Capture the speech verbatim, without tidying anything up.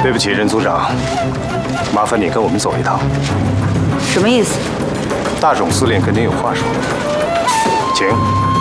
对不起，任组长，麻烦你跟我们走一趟。 什么意思？ 大冢司令跟您有话说，请。